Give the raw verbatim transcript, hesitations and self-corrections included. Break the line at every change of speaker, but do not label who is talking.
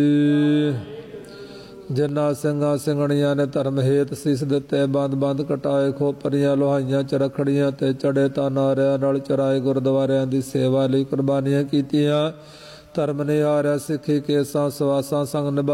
ਜਿਨ੍ਹਾਂ ਸਿੰਘਾਂ ਸਿੰਘਣੀਆਂ ਨੇ ਧਰਮ ਹੇਤ ਸੀਸ ਦਿੱਤੇ, ਬੰਦ ਬੰਦ ਕਟਾਏ, ਖੋਪਰੀਆਂ ਲੋਹਾਈਆਂ ਚ ਰੱਖੜੀਆਂ ਤੇ ਚੜੇ ਤਾਨਾਰਿਆਂ ਨਾਲ ਚਰਾਏ, ਗੁਰਦੁਆਰਿਆਂ ਦੀ ਸੇਵਾ ਲਈ ਕੁਰਬਾਨੀਆਂ ਕੀਤੀਆਂ, ਧਰਮ ਨਿਹਾਰਿਆ, ਸਿੱਖੀ ਕੇਸਾਂ ਸਵਾਸਾਂ ਸੰਗ ਨਿਭਾ